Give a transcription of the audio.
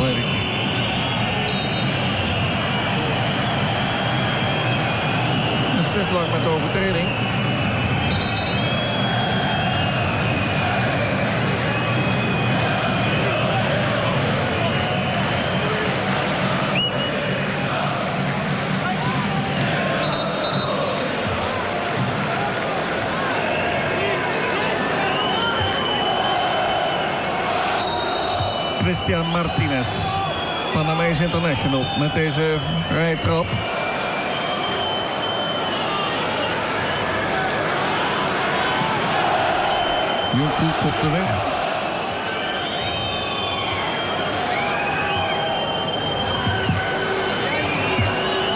weet niet. Een 6 lang met de overtreding. Christian Martinez, Panamees International, met deze vrije trap. Jonku kopt er weg.